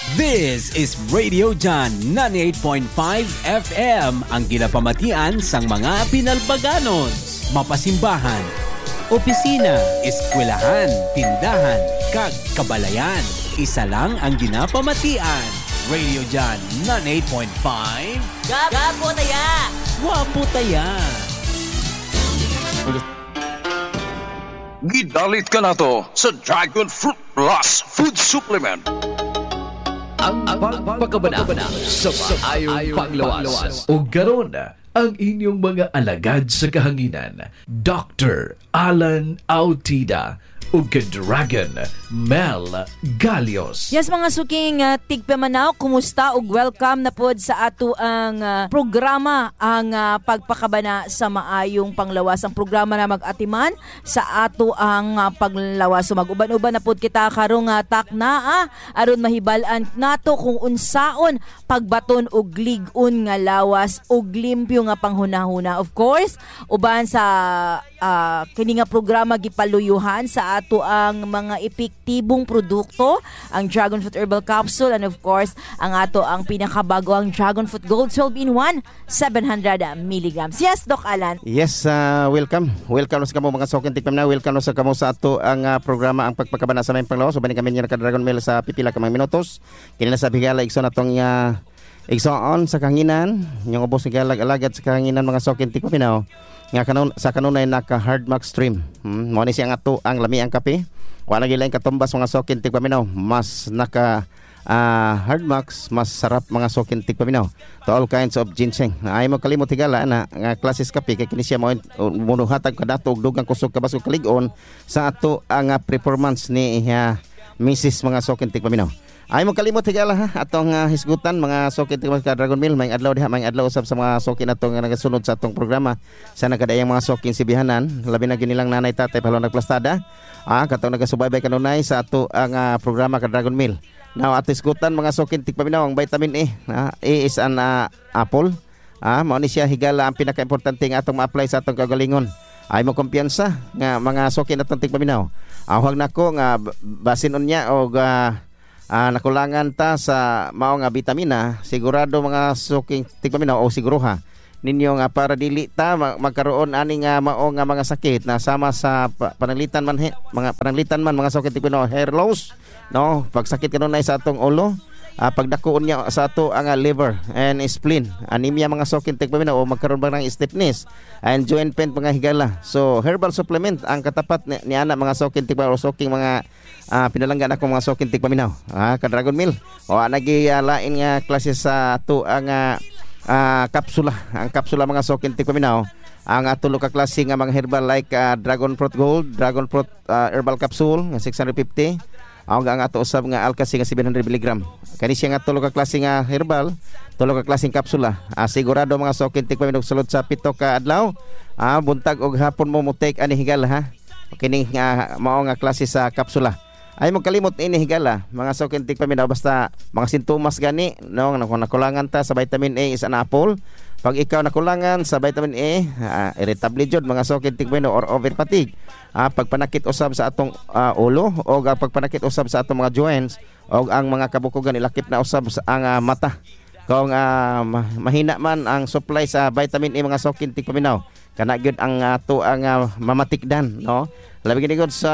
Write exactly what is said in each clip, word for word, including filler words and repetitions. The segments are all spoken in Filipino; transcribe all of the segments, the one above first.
This is Radio John ninety-eight point five F M, ang ginapamatian sang mga pinalbaganon, mapasimbahan, opisina, eskwelahan, tindahan, kag kabalayan. Isa lang ang ginapamatian. Radio John ninety-eight point five. Gapo taya! Wapo taya! Gidalit ka na to sa Dragon Fruit Plus Food Supplement. Ang pagpakabana sa maayong panglawas. O garon ang inyong mga alagad sa kahanginan, Doctor Alan Autida ug Dragon Mel Galios. Yes, mga suking uh, tigpamanaw, kumusta ug welcome na pod sa ato ang uh, programa, ang uh, pagpakabana sa maayong panglawas. Ang programa na mag-atiman sa ato ang uh, panglawas. So mag-uban-uban na pod kita karong uh, takna ah, aron mahibal-an nato kung unsaon pagbaton og lig-on nga lawas ug limpyo nga panghunahuna. Of course, uban sa uh, kini nga programa gipaluyuhan sa ato ang mga epektibong produkto, ang Dragon Fruit Herbal Capsule, and of course, ang ato ang pinakabago ang Dragon Fruit Gold twelve in one, seven hundred milligrams. Yes, Doc Alan. Yes, uh, welcome. Welcome sa kamo mga sokin tikpam na. Welcome sa kamo sa ato ang uh, programa ang pagpakabana sa mayong panglawas. So, bani kami niya naka-Dragon Mel sa pipila ka mga minutos. Kini na sa bigala igsoon atong uh, igsoon sa kanginan. Yung ubos ng galag-alagad sa kanginan mga sokin tikpam na. Nga kanon sa kanunay naka hard max stream. Hmm, mo ni siya nga to ang lami ang kape. Wala gyud lain katumbas mga sokin tigpaminaw. Mas naka uh, hard max, mas sarap mga sokin tigpaminaw. To all kinds of ginseng. Ay mo kalimot higala na nga klases kape kay kini siya mo munuhatag kadato og dugang kusog kabas ug kalig-on sa ato ang uh, performance ni uh, Missus mga sokin tigpaminaw. Ay mo kalimot higala ha atong uh, hisgutan mga sokin tig ka Dragon Mel, may adlaw diha, may adlaw usab sa mga sokin atong uh, nagasunod sa atong programa sa nagadayang mga sokin sibihanan, labi na ginilang nanay tatay palo nagplastada. Ah katong nagasubaybay kanunay sa ato ang uh, programa ka Dragon Mel. Now at hisgutan mga sokin tig paminaw ang vitamin A. Ah, A is an uh, apple. Ah mao ni siya higala ang pinaka-importante nga atong ma-apply sa atong kagalingon. Ay mo kumpiyansa nga mga sokin atong tig paminaw. Awag nako nga basin unya og uh, Ah, nakulangan ta sa mao nga bitamina, sigurado mga suking tigpaminaw o siguruha ninyo nga para dili ta magkaroon ani nga mao nga mga sakit na sama sa pananglitan man he, mga pananglitan man mga suking tigpaminaw, hair loss, no, pagsakit kanunay sa atong ulo, ah, pagdakuon niya sa ato ang uh, liver and spleen, anemia mga suking tigpaminaw o magkaroon ba ng stiffness and joint pain mga higala. So herbal supplement ang katapat ni, ni ana mga suking tigpaminaw o suking mga Ah, pinalanggan ako mga sokin tigpaminaw. Ah, ka Dragon Mel. O nagi uh, lain nga klase sa ato ang uh, uh, kapsula. Ang kapsula mga sokin tigpaminaw. Ang atulo ka klase nga mga herbal like uh, Dragon Fruit Gold, Dragon Fruit uh, Herbal Capsule nga six hundred fifty. Ang ang ato usab nga Alka-C nga seven hundred milligrams. Kani siya nga tulo ka klase nga herbal, tulo ka klaseng kapsula. Ah, sigurado mga sokin tigpaminaw sulod sa pito ka adlaw. Ah, buntag og hapon mo mo take ani higal ha. Kini nga mao nga klase sa kapsula. Ay mo kalimot ini higala mga sokin tigpaminaw basta mga sintomas gani no nakulangan ta sa vitamin A is an apple. Pag ikaw nakulangan sa vitamin A, uh, irritable jud mga sokin tigpaminaw or over fatigue. Uh, pagpanakit usab sa atong uh, ulo o uh, pagpanakit usab sa atong mga joints o ang mga kabukugan ilakip na usab sa ang uh, mata. Kung uh, mahina man ang supply sa vitamin A mga sokin tigpaminaw, kana gyud ang ato uh, ang uh, mamatikdan no. Labi gid sa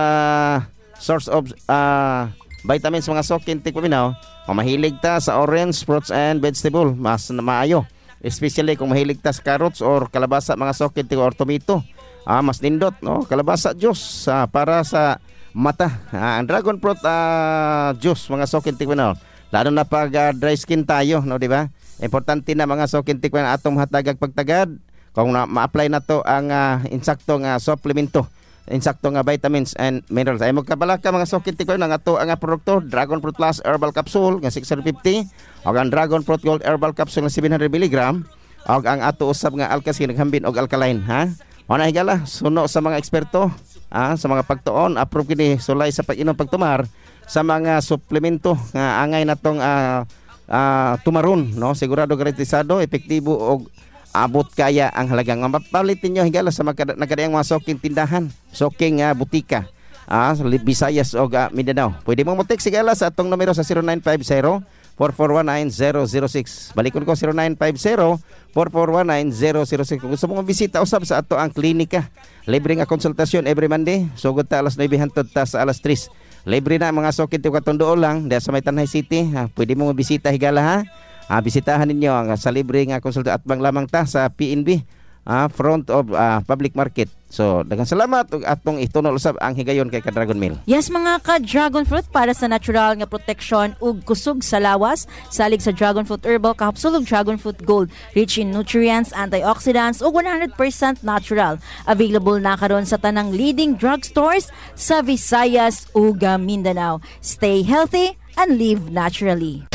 source of uh, vitamins mga sokin tigpaminaw. Kung mahilig ta sa orange, fruits and vegetable, mas maayo. Especially kung mahilig ta sa carrots or kalabasa mga sokin tig or tomato. Ah, mas nindot no, kalabasa juice uh, para sa mata. Ah, ang dragon fruit uh, juice mga sokin tigpaminaw. Lalo na pag uh, dry skin tayo, no, di ba? Importante na mga sokin tigpaminaw atong hatagag pagtagad kung na, ma-apply na to ang uh, insaktong uh, supplemento. Insakto nga vitamins and minerals. Ay magkabalaka mga sokin tigpaminaw nga ato ang produkto Dragon Fruit Plus Herbal Capsule nga six hundred fifty o ang Dragon Fruit Gold Herbal Capsule nga seven hundred milligrams o ang ato usab nga Alka-C naghambin og alkaline ha. Ana higala suno sa mga eksperto ah, sa mga pagtuon approve kini sulay sa pag-inom pagtumar sa mga suplemento nga angay natong uh, uh, tumaron no, sigurado garantisado epektibo og abot kaya ang halagang mapalitin nyo higala sa nagkadayang mga soking tindahan, soking uh, butika. ah, Visayas o uh, Mindanao. Pwede mo mo-text sigala sa atong numero sa zero nine five zero, four four one nine, zero zero six. Balikon ko zero nine five zero, four four one nine, zero zero six. Kung gusto mong bisita usab sa ato ang klinika, libre nga konsultasyon every Monday. Sugod ta alas nine hangtod ta sa alas tres. Libre na mga sokit yung katundoon lang dahil sa may Tanay City. Ha, pwede mo bisita higala ha. Ah, bisitahan ninyo ang sa libre nga konsulta at bang lamang ta sa P N B, ah, front of ah, public market. So, daghang salamat ug atong itunol usab ang higayon kay ka-Dragon Meal. Yes mga ka-Dragon Fruit, para sa natural nga protection ug kusog sa lawas, salig sa Dragon Fruit Herbal Capsule ug Dragon Fruit Gold, rich in nutrients, antioxidants ug one hundred percent natural. Available na karon sa tanang leading drugstores sa Visayas ug Mindanao. Stay healthy and live naturally.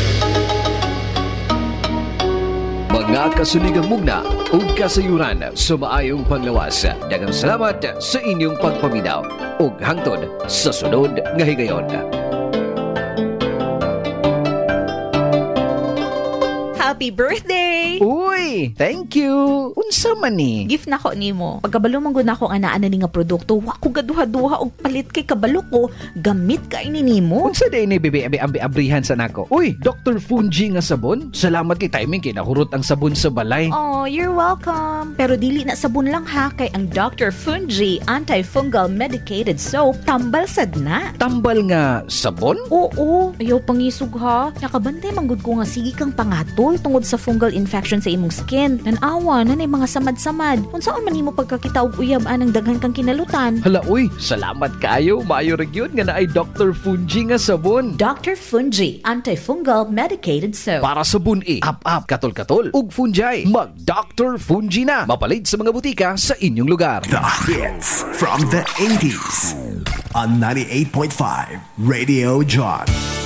Mga kasuligang mugna o kasayuran sa maayong panglawas. Daghang salamat sa inyong pagpaminaw. Ug hangtod sa sunod nga higayon. Happy birthday! Uy, thank you. Unsa man ni? Gift na ko nimo. Pagkabalo man gud nako nga naa na ni nga produkto, wa ko gaduha-duha og palit kay kabalo ko. Gamit kay ni nimo. Unsa day ni bebe abi ambi abrihan sa nako? Uy, Doctor Fungi nga sabon. Salamat kay timing kay nahurot ang sabon sa balay. Oh, you're welcome. Pero dili na sabon lang ha, kay ang Doctor Fungi Antifungal Medicated Soap tambal sad na. Tambal nga sabon? Oo, ayaw pangisog ha. Nakabantay manggod ko nga sige kang pangatol tungod sa fungal infection sa imong skin. Nanawa na nay mga samad-samad. Unsaon man nimo pagkakita og uyab anang daghan kang kinalutan? Hala uy, salamat kayo. Maayo ra gyud nga naay Doctor Fungi nga sabon. Doctor Fungi Antifungal Medicated Soap. Para sa bun-i, up-up, katol-katol, ug fungi. Mag Doctor Fungi na. Mapalit sa mga butika sa inyong lugar. The hits from the eighties on ninety-eight point five Radio John.